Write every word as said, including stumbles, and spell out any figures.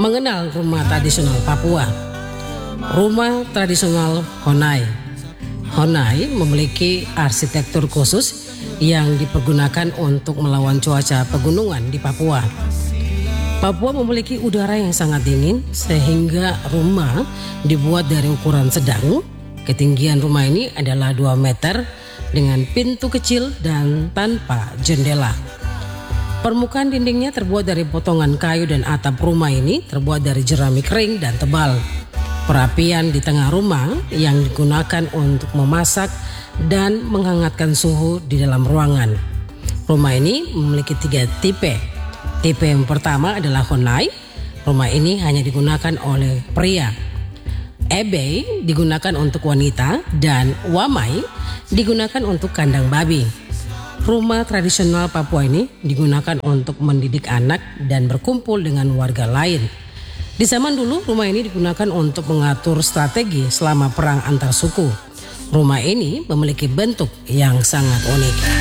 mengenal rumah tradisional Papua. Rumah tradisional Honai. Honai memiliki arsitektur khusus yang dipergunakan untuk melawan cuaca pegunungan di Papua. Papua memiliki udara yang sangat dingin sehingga rumah dibuat dari ukuran sedang. Ketinggian rumah ini adalah dua meter dengan pintu kecil dan tanpa jendela. Permukaan dindingnya terbuat dari potongan kayu dan atap rumah ini terbuat dari jerami kering dan tebal. Perapian di tengah rumah yang digunakan untuk memasak dan menghangatkan suhu di dalam ruangan. Rumah ini memiliki tiga tipe. Tipe yang pertama adalah Honai. Rumah ini hanya digunakan oleh pria. Ebei digunakan untuk wanita dan Wamai digunakan untuk kandang babi. Rumah tradisional Papua ini digunakan untuk mendidik anak dan berkumpul dengan warga lain. Di zaman dulu rumah ini digunakan untuk mengatur strategi selama perang antar suku. Rumah ini memiliki bentuk yang sangat unik.